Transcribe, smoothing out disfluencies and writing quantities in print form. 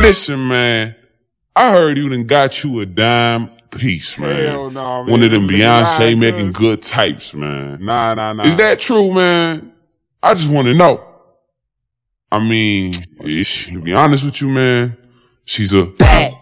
Listen, man. I heard you done got you a dime piece, man. Hell no, man. One of them Beyonce making good types, man. Nah. Is that true, man? I just want to know. I mean, to be honest with you, man, she's a bad